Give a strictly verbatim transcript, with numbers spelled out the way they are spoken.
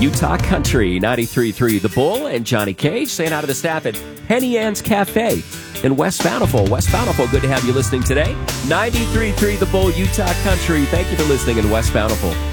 Utah Country, ninety-three point three The Bull, and Johnny Cage saying hi to the staff at Penny Ann's Cafe in West Bountiful. West Bountiful, good to have you listening today. ninety-three point three The Bull, Utah Country. Thank you for listening in West Bountiful.